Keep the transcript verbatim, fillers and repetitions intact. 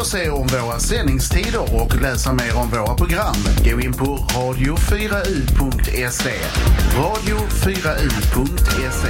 att se om våra sändningstider och läsa mer om våra program, gå in på radio fyra u punkt se. radio fyra u punkt se.